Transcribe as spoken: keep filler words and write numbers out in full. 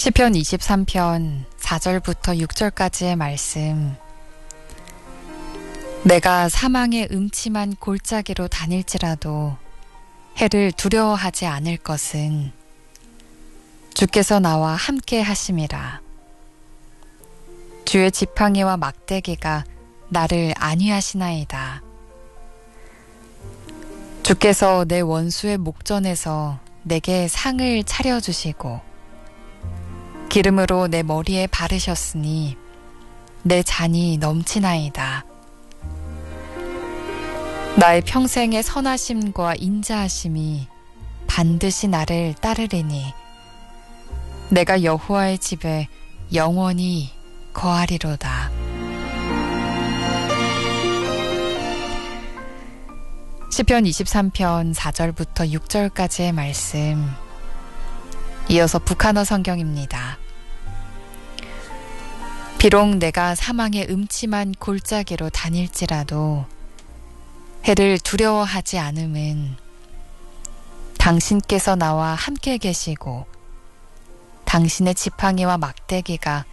시편 이십삼 편 사 절부터 육 절까지의 말씀. 내가 사망의 음침한 골짜기로 다닐지라도 해를 두려워하지 않을 것은 주께서 나와 함께 하심이라. 주의 지팡이와 막대기가 나를 안위하시나이다. 주께서 내 원수의 목전에서 내게 상을 차려주시고 기름으로 내 머리에 바르셨으니 내 잔이 넘치나이다. 나의 평생의 선하심과 인자하심이 반드시 나를 따르리니 내가 여호와의 집에 영원히 거하리로다. 시편 이십삼 편 사 절부터 육 절까지의 말씀. 이어서 북한어 성경입니다. 비록 내가 사망의 음침한 골짜기로 다닐지라도 해를 두려워하지 않음은 당신께서 나와 함께 계시고 당신의 지팡이와 막대기가